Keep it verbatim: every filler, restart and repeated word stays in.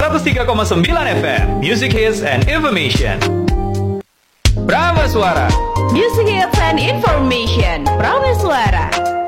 seratus tiga koma sembilan F M Music Hits and Information. Prameswara Music Hits and Information Prameswara.